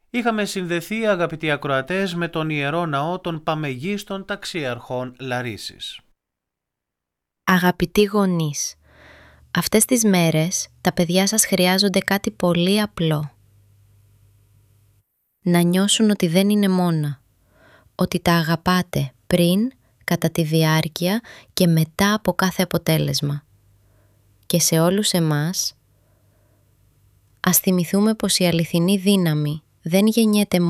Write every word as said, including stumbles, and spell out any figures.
Είχαμε συνδεθεί, αγαπητοί ακροατές, με τον Ιερό Ναό των Παμεγίστων Ταξιαρχών Λαρίσης. Αγαπητοί γονείς, αυτές τις μέρες τα παιδιά σας χρειάζονται κάτι πολύ απλό. Να νιώσουν ότι δεν είναι μόνα, ότι τα αγαπάτε πριν, κατά τη διάρκεια και μετά από κάθε αποτέλεσμα. Και σε όλους εμάς, ας θυμηθούμε πως η αληθινή δύναμη δεν γεννιέται